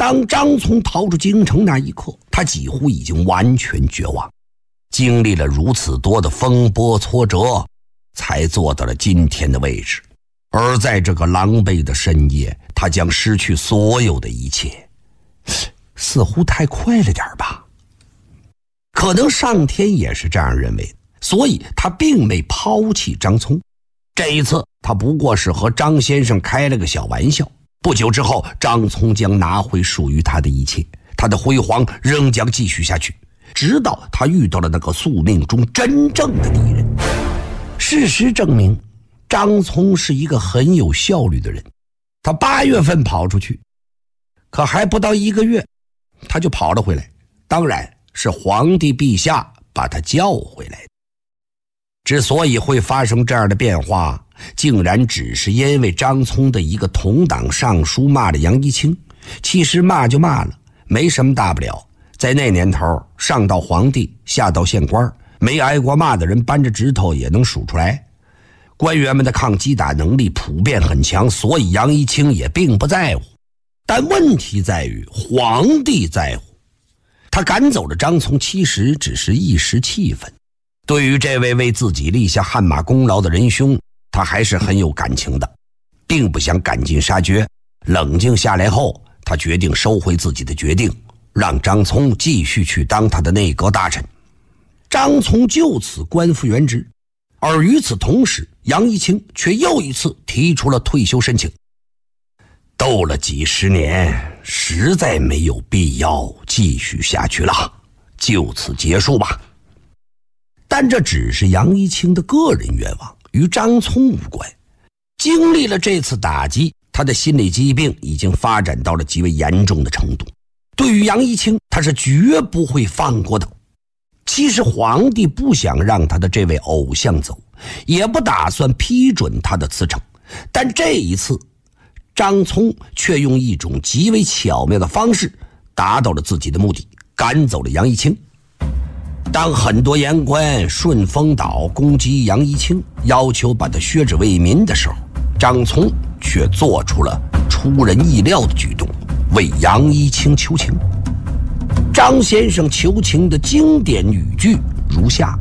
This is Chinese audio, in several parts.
当张聪逃出京城那一刻，他几乎已经完全绝望。经历了如此多的风波挫折，才做到了今天的位置。而在这个狼狈的深夜，他将失去所有的一切，似乎太快了点吧。可能上天也是这样认为的，所以他并没抛弃张聪。这一次他不过是和张先生开了个小玩笑，不久之后张聪将拿回属于他的一切，他的辉煌仍将继续下去，直到他遇到了那个宿命中真正的敌人。事实证明，张聪是一个很有效率的人。他8月份跑出去，可还不到1个月他就跑了回来，当然是皇帝陛下把他叫回来的。之所以会发生这样的变化，竟然只是因为张聪的一个同党上书骂了杨一清。其实骂就骂了，没什么大不了，在那年头，上到皇帝，下到县官，没挨过骂的人扳着指头也能数出来。官员们的抗击打能力普遍很强，所以杨一清也并不在乎。但问题在于皇帝在乎。他赶走了张聪，其实只是一时气愤。对于这位为自己立下汗马功劳的仁兄，他还是很有感情的，并不想赶尽杀绝。冷静下来后，他决定收回自己的决定，让张聪继续去当他的内阁大臣。张聪就此官复原职。而与此同时，杨一清却又一次提出了退休申请。斗了几十年，实在没有必要继续下去了，就此结束吧。但这只是杨一清的个人愿望，与张聪无关。经历了这次打击，他的心理疾病已经发展到了极为严重的程度。对于杨一清，他是绝不会放过的。其实皇帝不想让他的这位偶像走，也不打算批准他的辞呈，但这一次张聪却用一种极为巧妙的方式达到了自己的目的，赶走了杨一清。当很多言官顺风岛攻击杨一清，要求把他削职为民的时候，张聪却做出了出人意料的举动，为杨一清求情。张先生求情的经典语句如下：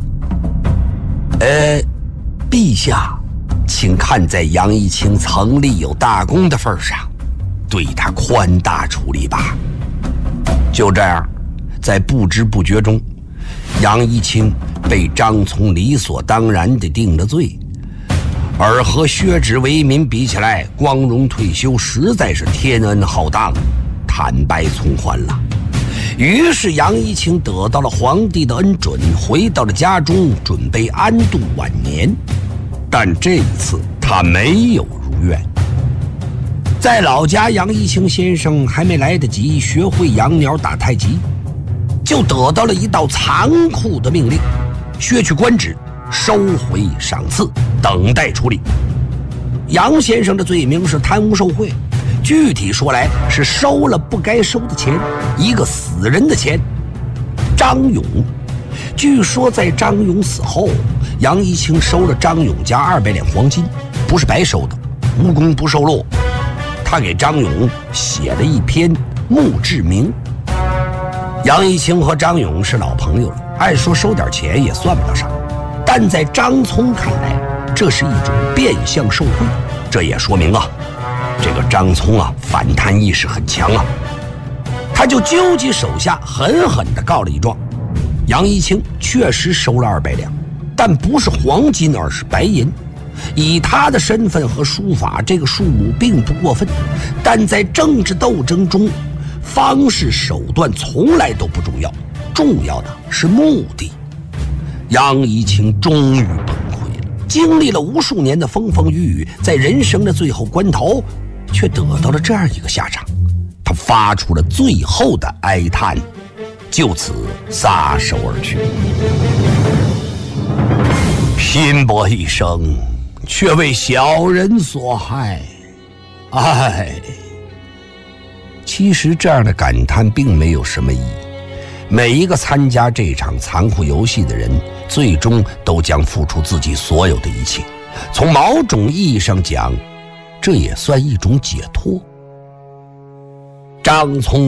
陛下，请看在杨一清曾立有大功的份上，对他宽大处理吧。就这样，在不知不觉中，杨一清被张聪理所当然地定了罪，而和削职为民比起来，光荣退休实在是天恩浩荡，坦白从宽了。于是杨一清得到了皇帝的恩准，回到了家中，准备安度晚年。但这一次他没有如愿。在老家，杨一清先生还没来得及学会养鸟打太极，就得到了一道残酷的命令：削去官职，收回赏赐，等待处理。杨先生的罪名是贪污受贿，具体说来是收了不该收的钱，一个死人的钱。张勇，据说在张勇死后，杨一清收了张勇家200两黄金，不是白收的，无功不受禄。他给张勇写了一篇墓志铭。杨一清和张勇是老朋友了，按说收点钱也算不了啥，但在张聪看来，这是一种变相受贿。这也说明这个张聪反贪意识很强他就纠集手下狠狠地告了一状。杨一清确实收了200两，但不是黄金，而是白银。以他的身份和书法，这个数目并不过分，但在政治斗争中，方式手段从来都不重要，重要的是目的。杨一清终于崩溃了，经历了无数年的风风雨雨，在人生的最后关头，却得到了这样一个下场。他发出了最后的哀叹，就此撒手而去。拼搏一生，却为小人所害，唉。其实这样的感叹并没有什么意义。每一个参加这场残酷游戏的人，最终都将付出自己所有的一切。从某种意义上讲，这也算一种解脱。张聪